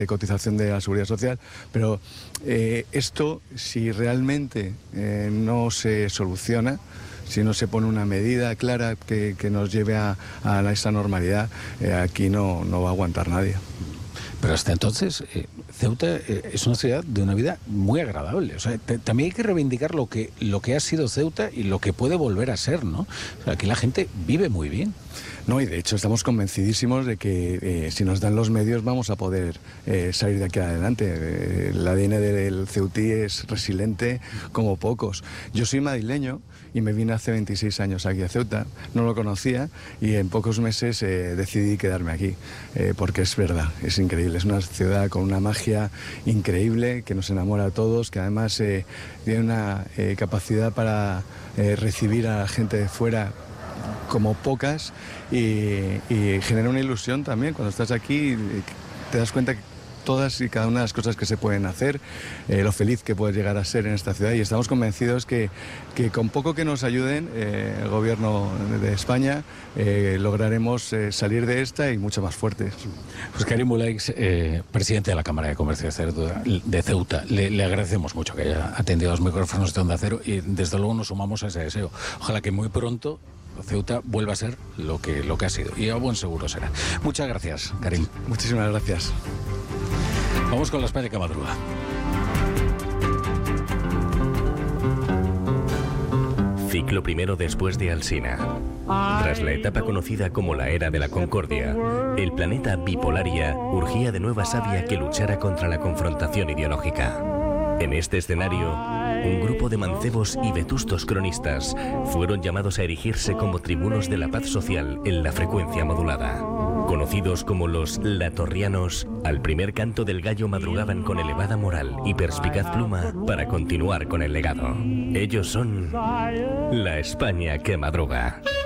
de cotización de la Seguridad Social, pero esto, si realmente no se soluciona, si no se pone una medida clara que nos lleve a esa normalidad, aquí no va a aguantar nadie. Pero hasta entonces, Ceuta es una ciudad de una vida muy agradable. O sea, también hay que reivindicar lo que ha sido Ceuta y lo que puede volver a ser, ¿no? O sea, aquí la gente vive muy bien. No, y de hecho estamos convencidísimos de que si nos dan los medios vamos a poder salir de aquí adelante. El ADN del ceutí es resiliente como pocos. Yo soy madrileño y me vine hace 26 años aquí a Ceuta, no lo conocía y en pocos meses decidí quedarme aquí, porque es verdad, es increíble, es una ciudad con una magia increíble que nos enamora a todos, que además tiene una capacidad para recibir a la gente de fuera como pocas y genera una ilusión también. Cuando estás aquí te das cuenta que todas y cada una de las cosas que se pueden hacer, lo feliz que puedes llegar a ser en esta ciudad, y estamos convencidos que con poco que nos ayuden el gobierno de España lograremos salir de esta y mucho más fuertes. Pues Karim Boulaix, presidente de la Cámara de Comercio de Ceuta, le agradecemos mucho que haya atendido los micrófonos de Onda Cero y desde luego nos sumamos a ese deseo. Ojalá que muy pronto Ceuta vuelva a ser lo que ha sido, y a buen seguro será. Muchas gracias, Karim. Muchísimas gracias. Vamos con la España que madruga. Ciclo primero después de Alsina. Tras la etapa conocida como la Era de la Concordia, el planeta Bipolaria urgía de nueva savia que luchara contra la confrontación ideológica. En este escenario, un grupo de mancebos y vetustos cronistas fueron llamados a erigirse como tribunos de la paz social en la frecuencia modulada. Conocidos como los latorrianos, al primer canto del gallo madrugaban con elevada moral y perspicaz pluma para continuar con el legado. Ellos son la España que madruga.